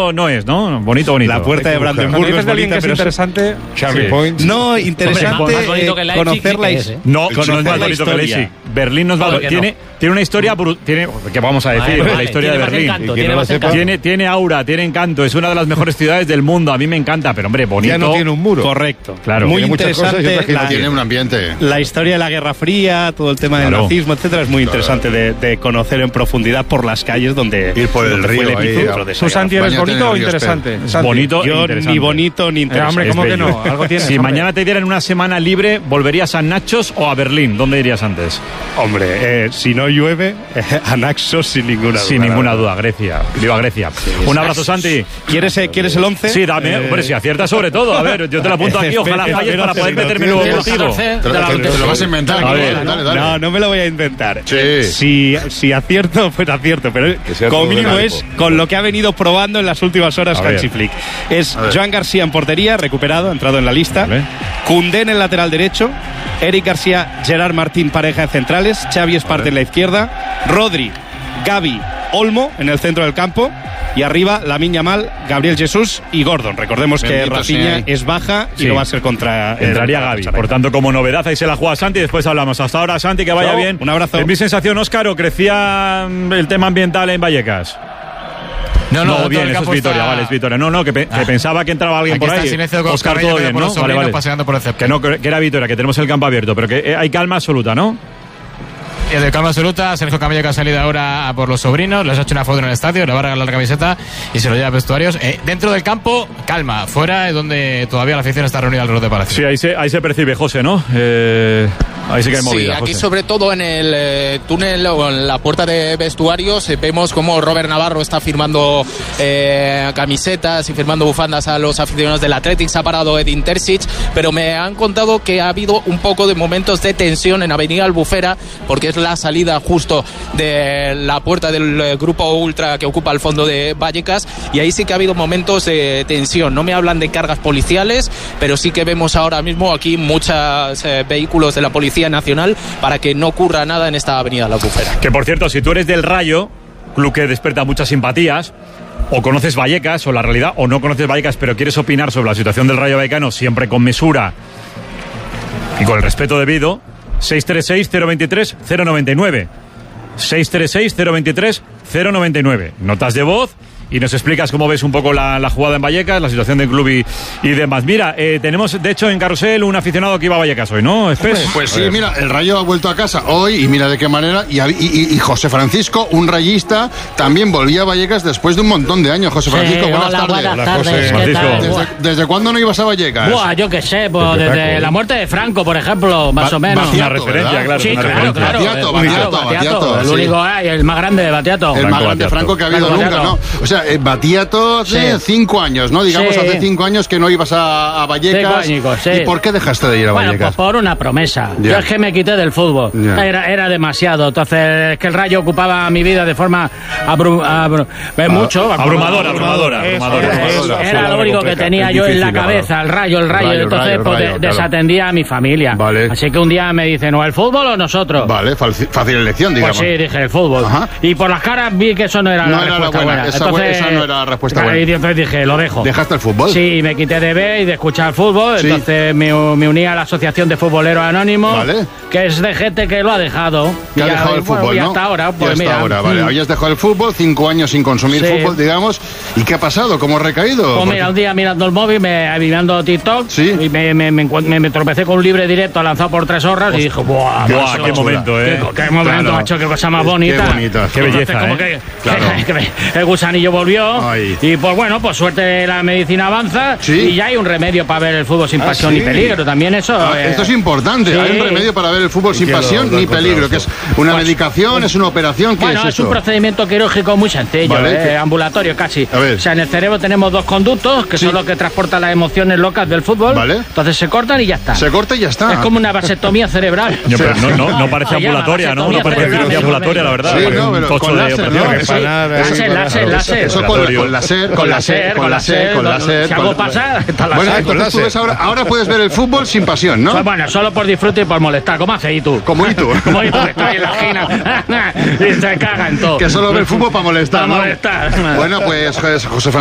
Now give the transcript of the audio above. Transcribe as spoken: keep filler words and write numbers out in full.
bonito no es, ¿no? Bonito, bonito. La puerta de Brandenburgo es bonita, pero es interesante. Charlie sí. Point. No, interesante Hombre, más bonito que Leipzig, conocer la es, ¿eh? No, no es más bonito que Leipzig. Berlín nos va tiene, no? tiene una historia bru- tiene ¿qué vamos a decir? Vale, la historia de Berlín. Encanto, tiene, tiene, no encanto. tiene tiene aura, tiene encanto, es una de las mejores ciudades del mundo. A mí me encanta, pero hombre, bonito. Ya no tiene un muro. Correcto. Claro. Muy tiene interesante. Que la, tiene un ambiente. La historia de la Guerra Fría, todo el tema del claro. nazismo, etcétera, es muy interesante de, de conocer en profundidad por las calles donde ir por el donde río fue el ahí. epicentro de esa ¿Tú, Santi, eres Bañate en bonito el o río interesante? Es Santi. bonito. Yo interesante. ni bonito ni Eh, interesante. hombre, ¿cómo que no? Algo tienes. Si hombre. mañana te dieran una semana libre, ¿volverías a Nachos o a Berlín? ¿Dónde irías antes? Hombre, eh, si no llueve, eh, a Naxos sin ninguna duda. Sin ninguna duda, Grecia. Viva Grecia. Un abrazo, Santi. ¿Quieres, eh, ¿Quieres el once? Sí, dame. Eh, Hombre, si aciertas sobre todo. A ver, yo te lo apunto aquí. Ojalá espera, falles espera, para poder espera, meterme espera, luego espera, contigo. Te lo, te, te lo vas a inventar. A Dale, ver. dale, dale. No, no me lo voy a inventar. Sí. Si, si acierto, pues acierto. Pero sea como todo mínimo del es arco. con lo que ha venido probando en las últimas horas A ver. Hansi Flick. Es A ver. Joan García en portería, recuperado, ha entrado en la lista. Vale. Koundé en el lateral derecho. Eric García, Gerard Martín, pareja de centrales. Xavi Esparte en la izquierda. Rodri, Gavi, Olmo en el centro del campo. Y arriba, Lamine Yamal, Gabriel Jesús y Gordon. Recordemos que Bendito Rafinha sea. es baja y Sí. no va a ser contra... el- Entraría contra Gavi. Costa Rica. Por tanto, como novedad, ahí se la juega Santi y después hablamos. Hasta ahora, Santi, que vaya Chao, bien. un abrazo. En mi sensación, Óscar, ¿o crecía mm, el tema ambiental en Vallecas? No, no, No, todo bien, el eso es campo Vitoria, está- vale, es Vitoria. No, no, que, pe- que Ah. pensaba que entraba alguien Aquí por está ahí. el silencio de Óscar, Carrillo, todo que bien, por ¿no? los sobrinos paseando por el césped. Que no, que era Vitoria, que tenemos el campo abierto, pero que eh, hay calma absoluta, ¿no? Y de calma absoluta, Sergio Camello, que ha salido ahora a por los sobrinos, les ha hecho una foto en el estadio, le va a regalar la camiseta y se lo lleva a vestuarios. Eh, dentro del campo, calma. Fuera es donde todavía la afición está reunida alrededor de Palacio. Sí, ahí se, ahí se percibe, José, ¿no? Eh, ahí sí que hay movida, Sí, aquí José. sobre todo en el eh, túnel o en la puerta de vestuarios eh, vemos como Robert Navarro está firmando eh, camisetas y firmando bufandas a los aficionados del Athletic. Se ha parado Edin Terzic, pero me han contado que ha habido un poco de momentos de tensión en Avenida Albufera, porque es la salida justo de la puerta del eh, grupo ultra que ocupa el fondo de Vallecas, y ahí sí que ha habido momentos de tensión. No me hablan de cargas policiales, pero sí que vemos ahora mismo aquí muchos eh, vehículos de la Policía Nacional para que no ocurra nada en esta Avenida La Albufera. Que por cierto, si tú eres del Rayo, club que despierta muchas simpatías, o conoces Vallecas, o la realidad, o no conoces Vallecas, pero quieres opinar sobre la situación del Rayo Vallecano, siempre con mesura y con el respeto debido, seis tres seis, cero dos tres, cero nueve nueve. seis tres seis, cero dos tres, cero nueve nueve. Notas de voz y nos explicas cómo ves un poco la, la jugada en Vallecas, la situación del club y, y demás. Mira, eh, tenemos de hecho en Carrusel un aficionado que iba a Vallecas hoy, ¿no? Espes? Pues sí, mira, el Rayo ha vuelto a casa hoy y mira de qué manera. Y, y, y- y José Francisco, un rayista, también volvía a Vallecas después de un montón de años. José Francisco, Sí, buenas hola, tardes. buenas Hola, tardes. José. ¿Qué Francisco. tal? ¿Desde, Buah. desde cuándo no ibas a Vallecas? Buah, yo qué sé, pues Desde desde Franco. la muerte de Franco, por ejemplo, más Ba- o menos. Batiato, Una referencia, ¿verdad? claro. Sí, una claro, referencia. claro. Batiato, Eh, Batiato, claro, Batiato, el sí. único, ay, el más grande de Batiato. El más Franco grande Battiato. Franco que ha habido Franco nunca, ¿no? Battiato. O sea, eh, Batiato hace Sí. cinco años, ¿no? Digamos, Sí. hace cinco años que no ibas a, a Vallecas. Cinco añicos, sí. ¿Y por qué dejaste de ir a Bueno, pues Vallecas? por una promesa. Ya. Yo es que me quité del fútbol. Ya. Era, era demasiado. Entonces, es que el Rayo ocupaba mi vida de forma abru- abru- eh, mucho. Abrumadora, abrumadora, Eso, abrumadora, era, abrumadora. era lo único que tenía yo en la cabeza, el Rayo, el Rayo. Rayo, Entonces, Rayo, pues de- Rayo, claro. desatendía a mi familia. Vale. Así que un día me dicen, o el fútbol o nosotros. Vale, fácil, fácil elección, digamos. Pues sí, dije el fútbol. Ajá. Y por las caras vi que eso no era No la era la respuesta buena, buena. esa Entonces, esa no era la respuesta buena. Y entonces dije, lo dejo. ¿Dejaste el fútbol? Sí, me quité de ver y de escuchar fútbol. Sí. Entonces me, me uní a la Asociación de Futboleros Anónimos, Vale. que es de gente que lo ha dejado. Que Y ha ya- dejado el bueno, fútbol, y ¿no? hasta ahora, pues y hasta mira. ahora, vale. mm. Habías dejado el fútbol, cinco años sin consumir Sí. fútbol, digamos. ¿Y qué ha pasado? ¿Cómo has recaído? Pues Porque- mira, un día mirando el móvil, me, mirando TikTok, Sí. y me, me, me, encuent- me- me tropecé con un libre directo lanzado por tres horas y dije, ¡buah! Buah, macho, qué momento, eh. Qué, qué momento, Claro. macho, qué cosa más Qué bonita. bonita. Qué Entonces, belleza, como ¿eh? que, Claro. que me- el gusanillo volvió. Ay. Y pues bueno, pues suerte la medicina avanza. Sí. Y ya hay un remedio para ver el fútbol sin Ah, pasión sí. ni peligro. También eso. Ah, eh, esto es importante. sí. Hay un remedio para ver el fútbol sin que lo- pasión lo ni encontramos. peligro, que es una medicación, es una operación, ¿qué Bueno, es es, eso? un procedimiento quirúrgico muy sencillo, Vale, eh, que- ambulatorio casi. A ver. O sea, en el cerebro tenemos dos conductos que Sí. son los que transportan las emociones locas del fútbol. Vale. Entonces se cortan y ya está. Se corta y ya está. Es como una vasectomía cerebral. Yo, pero no, no, no parece Se llama ambulatoria, ¿no? No vasectomía parece cerebral, ambulatoria, la verdad. Sí, Parece no, un pero tocho con de láser, operación. ¿no? Que Eso- panar, láser, eh, láser, para- láser. Eso con, con láser, con láser, con láser, con láser. Si con- hago pasar, está la Bueno, láser. entonces tú ves ahora, ahora puedes ver el fútbol sin pasión, ¿no? Pues bueno, solo por disfrute y por molestar. ¿Cómo haces y tú? Como y tú. Como y tú que estás en la esquina y se caga en todo. Que solo ve el fútbol para molestar, Para ¿no? molestar. Bueno, pues José